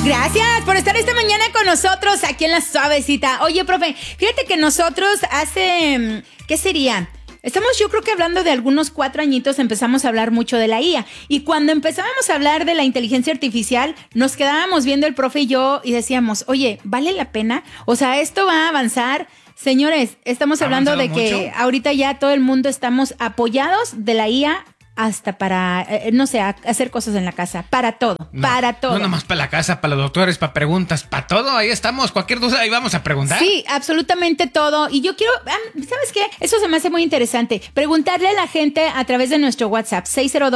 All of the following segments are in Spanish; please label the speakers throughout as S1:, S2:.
S1: Gracias por estar esta mañana con nosotros aquí en La Suavecita. Oye, profe, fíjate que nosotros hace, ¿qué sería? Estamos, yo creo que hablando de algunos 4 añitos, empezamos a hablar mucho de la IA. Y cuando empezábamos a hablar de la inteligencia artificial, nos quedábamos viendo el profe y yo y decíamos, oye, ¿vale la pena? O sea, ¿esto va a avanzar? Señores, estamos hablando de que ahorita ya todo el mundo estamos apoyados de la IA hasta para, no sé, hacer cosas en la casa. Para todo, para todo.
S2: No nomás para la casa, para los doctores, para preguntas, para todo. Ahí estamos. Cualquier duda ahí vamos a preguntar.
S1: Sí, absolutamente todo. Y yo quiero, ¿sabes qué? Eso se me hace muy interesante. Preguntarle a la gente a través de nuestro WhatsApp,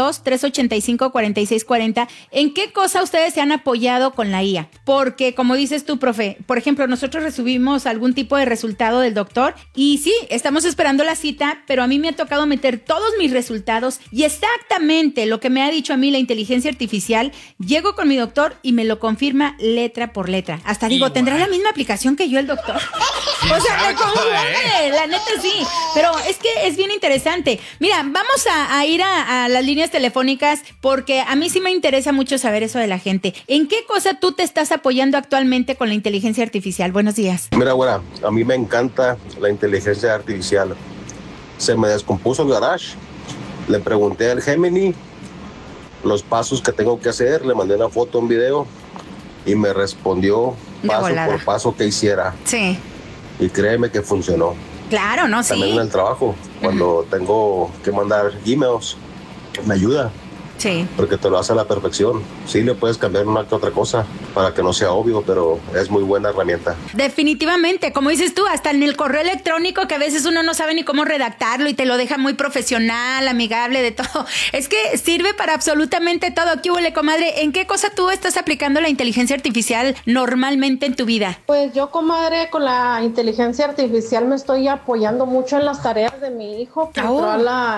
S1: 602-385-4640, ¿en qué cosa ustedes se han apoyado con la IA? Porque, como dices tú, profe, por ejemplo, nosotros recibimos algún tipo de resultado del doctor y sí, estamos esperando la cita, pero a mí me ha tocado meter todos mis resultados y exactamente lo que me ha dicho a mí la inteligencia artificial, llego con mi doctor y me lo confirma letra por letra. Hasta digo, igual. ¿Tendrá la misma aplicación que yo el doctor? O sea, me confunde, la neta sí. Pero es que es bien interesante. Mira, vamos a ir a las líneas telefónicas porque a mí sí me interesa mucho saber eso de la gente. ¿En qué cosa tú te estás apoyando actualmente con la inteligencia artificial? Buenos días.
S3: Mira, güera, a mí me encanta la inteligencia artificial. Se me descompuso el garage. Le pregunté al Gemini los pasos que tengo que hacer, le mandé una foto, un video y me respondió paso por paso que hiciera.
S1: Sí.
S3: Y créeme que funcionó.
S1: Claro, ¿no? Sí.
S3: También en el trabajo, cuando tengo que mandar emails, me ayuda.
S1: Sí.
S3: Porque te lo hace a la perfección. Sí, le puedes cambiar una que otra cosa para que no sea obvio, pero es muy buena herramienta.
S1: Definitivamente, como dices tú, hasta en el correo electrónico que a veces uno no sabe ni cómo redactarlo y te lo deja muy profesional, amigable, de todo. Es que sirve para absolutamente todo. ¿Qué huele, comadre? ¿En qué cosa tú estás aplicando la inteligencia artificial normalmente en tu vida?
S4: Pues yo, comadre, con la inteligencia artificial me estoy apoyando mucho en las tareas de mi hijo que entró a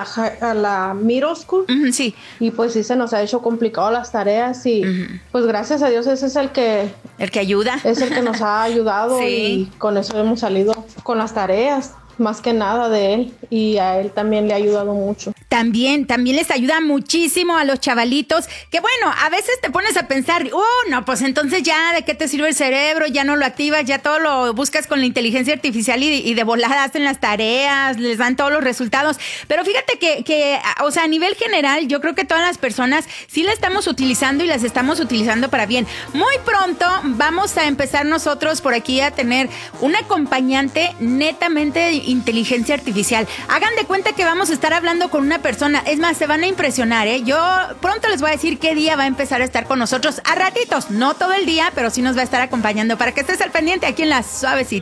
S4: la middle school.
S1: Sí.
S4: Y pues sí se nos ha hecho complicado las tareas y pues gracias a Dios ese es el que
S1: ayuda.
S4: Es el que nos ha ayudado. Sí. Y con eso hemos salido con las tareas. Más que nada de él, y a él también le ha ayudado mucho.
S1: También les ayuda muchísimo a los chavalitos, que bueno, a veces te pones a pensar, no, pues entonces ya, ¿de qué te sirve el cerebro? Ya no lo activas, ya todo lo buscas con la inteligencia artificial y de volada hacen las tareas, les dan todos los resultados. Pero fíjate que, o sea, a nivel general, yo creo que todas las personas sí la estamos utilizando y las estamos utilizando para bien. Muy pronto vamos a empezar nosotros por aquí a tener un acompañante netamente inteligencia artificial. Hagan de cuenta que vamos a estar hablando con una persona. Es más, se van a impresionar, ¿eh? Yo pronto les voy a decir qué día va a empezar a estar con nosotros. A ratitos, no todo el día, pero sí nos va a estar acompañando para que estés al pendiente aquí en La Suavecita.